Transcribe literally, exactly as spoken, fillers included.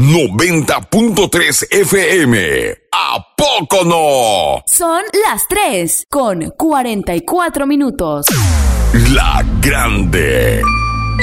noventa punto tres F M. ¿A poco no? Son las tres con cuarenta y cuatro minutos. La Grande.